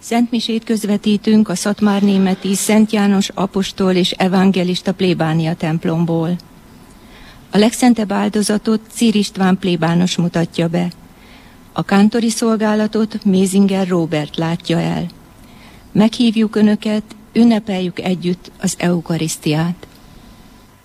Szentmisét közvetítünk a szatmárnémeti Szent János apostol és evangélista plébánia templomból. A legszentebb áldozatot Czír István plébános mutatja be. A kántori szolgálatot Mézinger Róbert látja el. Meghívjuk Önöket, ünnepeljük együtt az eukarisztiát.